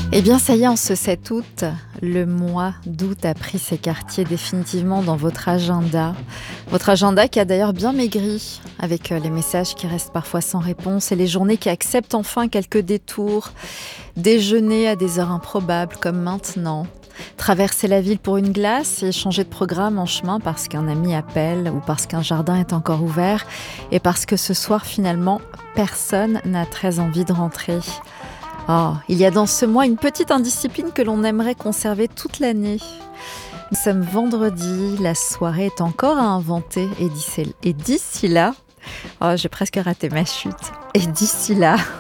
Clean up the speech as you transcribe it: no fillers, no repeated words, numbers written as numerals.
Eh bien, ça y est, en ce 7 août, le mois d'août a pris ses quartiers définitivement dans votre agenda. Votre agenda qui a d'ailleurs bien maigri, avec les messages qui restent parfois sans réponse et les journées qui acceptent enfin quelques détours. Déjeuner à des heures improbables, comme maintenant. Traverser la ville pour une glace et changer de programme en chemin parce qu'un ami appelle ou parce qu'un jardin est encore ouvert et parce que ce soir, finalement, personne n'a très envie de rentrer. Oh, il y a dans ce mois une petite indiscipline que l'on aimerait conserver toute l'année. Nous sommes vendredi, la soirée est encore à inventer et d'ici là, oh, j'ai presque raté ma chute. Et d'ici là,